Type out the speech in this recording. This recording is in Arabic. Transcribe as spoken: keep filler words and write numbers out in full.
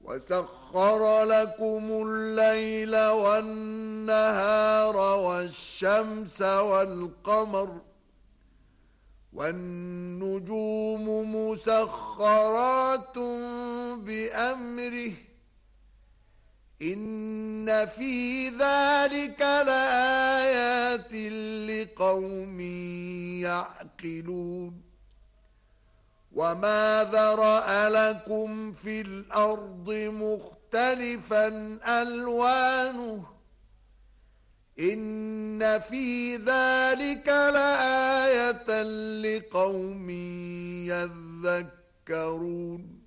وسخر لكم الليل والنهار والشمس والقمر والنجوم مسخرات بأمره إن في ذلك لآيات لقوم يعقلون وما ذرأ لكم في الأرض مختلفا ألوانه إن في ذلك لآية لقوم يذكرون